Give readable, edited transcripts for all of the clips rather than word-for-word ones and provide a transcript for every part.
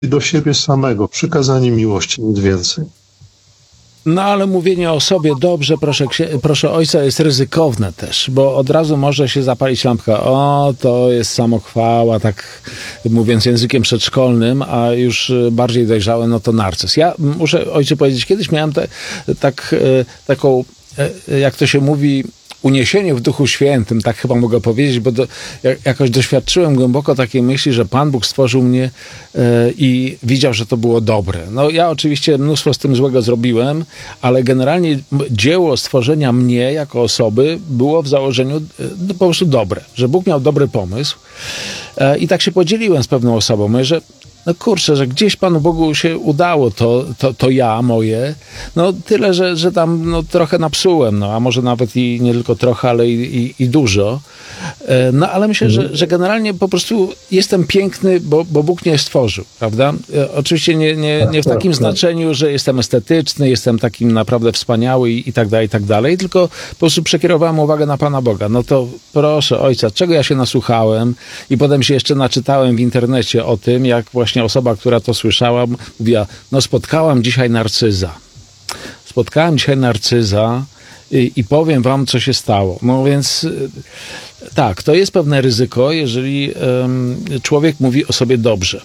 do siebie samego, przykazanie miłości, nic więcej. No ale mówienie o sobie dobrze, proszę ojca, jest ryzykowne też, bo od razu może się zapalić lampka. O, to jest samochwała, tak mówiąc językiem przedszkolnym, a już bardziej dojrzałe, no to narcyz. Ja muszę ojcu powiedzieć, kiedyś miałem taką, jak to się mówi, uniesienie w Duchu Świętym, tak chyba mogę powiedzieć, bo jakoś doświadczyłem głęboko takiej myśli, że Pan Bóg stworzył mnie i widział, że to było dobre. No ja oczywiście mnóstwo z tym złego zrobiłem, ale generalnie dzieło stworzenia mnie jako osoby było w założeniu po prostu dobre, że Bóg miał dobry pomysł i tak się podzieliłem z pewną osobą. Mówię, że no kurczę, że gdzieś Panu Bogu się udało to ja, moje, no tyle, że tam no, trochę napsułem, no a może nawet i nie tylko trochę, ale i dużo. No ale myślę, że generalnie po prostu jestem piękny, bo Bóg mnie stworzył, prawda? Oczywiście nie w takim znaczeniu, że jestem estetyczny, jestem takim naprawdę wspaniały i tak dalej, tylko po prostu przekierowałem uwagę na Pana Boga. No to proszę ojca, czego ja się nasłuchałem i potem się jeszcze naczytałem w internecie o tym, jak właśnie osoba, która to słyszała, mówiła, no spotkałam dzisiaj narcyza i powiem wam, co się stało. No więc tak, to jest pewne ryzyko, jeżeli człowiek mówi o sobie dobrze.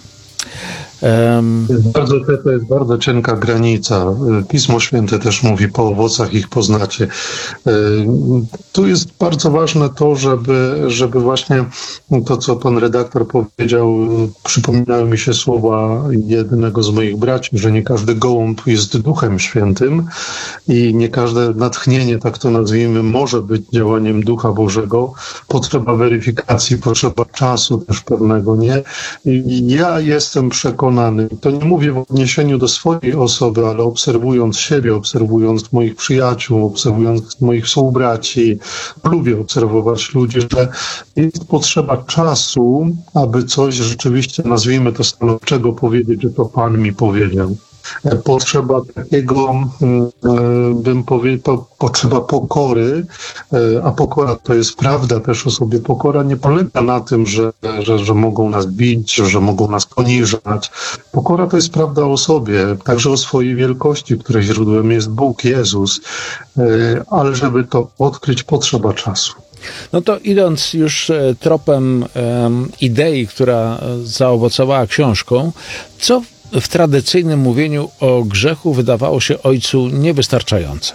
To jest bardzo cienka granica. Pismo Święte też mówi, po owocach ich poznacie. Tu jest bardzo ważne to, żeby właśnie to, co pan redaktor powiedział, przypominały mi się słowa jednego z moich braci, że nie każdy gołąb jest Duchem Świętym i nie każde natchnienie, tak to nazwijmy, może być działaniem Ducha Bożego. Potrzeba weryfikacji, potrzeba czasu też pewnego, nie? I ja jestem przekonany, to nie mówię w odniesieniu do swojej osoby, ale obserwując siebie, obserwując moich przyjaciół, obserwując moich współbraci, lubię obserwować ludzi, że jest potrzeba czasu, aby coś rzeczywiście, nazwijmy to stanowczego, powiedzieć, że to Pan mi powiedział. Potrzeba takiego, bym powiedział, potrzeba pokory, a pokora to jest prawda też o sobie. Pokora nie polega na tym, że mogą nas bić, że mogą nas poniżać. Pokora to jest prawda o sobie, także o swojej wielkości, której źródłem jest Bóg, Jezus, ale żeby to odkryć, potrzeba czasu. No to idąc już tropem idei, która zaowocowała książką, co w tradycyjnym mówieniu o grzechu wydawało się ojcu niewystarczające?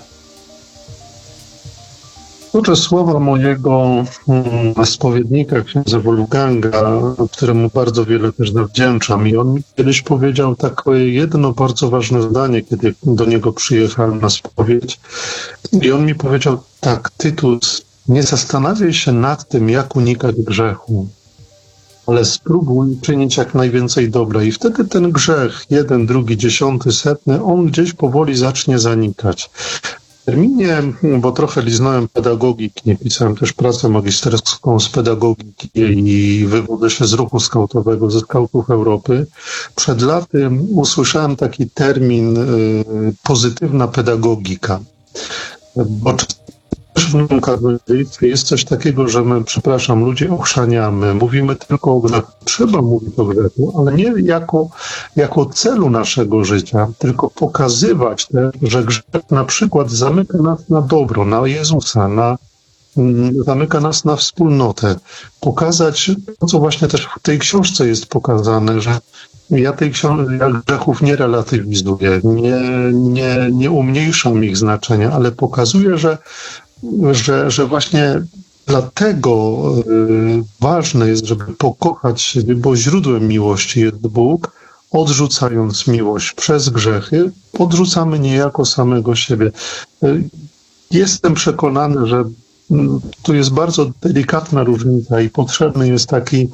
Uczę słowa mojego spowiednika, księdza Wolfganga, któremu bardzo wiele też zawdzięczam. I on mi kiedyś powiedział takie jedno bardzo ważne zdanie, kiedy do niego przyjechałem na spowiedź. I on mi powiedział tak, Tytus, nie zastanawiaj się nad tym, jak unikać grzechu, ale spróbuj czynić jak najwięcej dobra. I wtedy ten grzech, 1, 2, 10, 100, on gdzieś powoli zacznie zanikać. W terminie, bo trochę liznąłem pedagogiki, nie pisałem też pracę magisterską z pedagogiki i wywodzę się z ruchu skautowego, ze Skautów Europy. Przed laty usłyszałem taki termin pozytywna pedagogika. Bo w nowym katolictwie jest coś takiego, że my, ludzi ochrzaniamy, mówimy tylko o grzechu. Trzeba mówić o grzechu, ale nie jako celu naszego życia, tylko pokazywać też, że grzech na przykład zamyka nas na dobro, na Jezusa, zamyka nas na wspólnotę. Pokazać to, co właśnie też w tej książce jest pokazane, że ja grzechów nie relatywizuję, nie umniejszam ich znaczenia, ale pokazuję, że właśnie dlatego ważne jest, żeby pokochać siebie, bo źródłem miłości jest Bóg. Odrzucając miłość przez grzechy, odrzucamy niejako samego siebie. Jestem przekonany, że tu jest bardzo delikatna różnica i potrzebny jest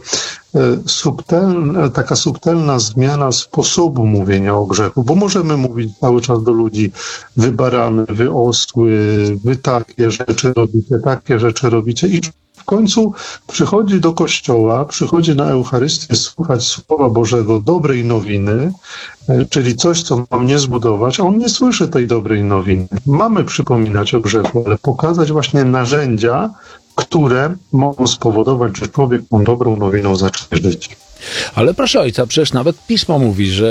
taka subtelna zmiana sposobu mówienia o grzechu, bo możemy mówić cały czas do ludzi: wy barany, wy osły, wy takie rzeczy robicie i w końcu przychodzi do kościoła, przychodzi na Eucharystię słuchać Słowa Bożego, dobrej nowiny, czyli coś, co ma mnie zbudować, a on nie słyszy tej dobrej nowiny. Mamy przypominać o grzechu, ale pokazać właśnie narzędzia, które mogą spowodować, że człowiek tą dobrą nowiną zacznie żyć. Ale proszę ojca, przecież nawet pismo mówi, że